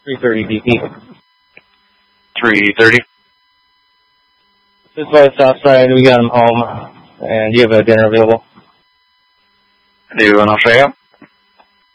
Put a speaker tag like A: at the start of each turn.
A: 330 BP.
B: 3:30.
A: This is outside. We got him home. And do you have a dinner available?
B: I do, and I'll show you.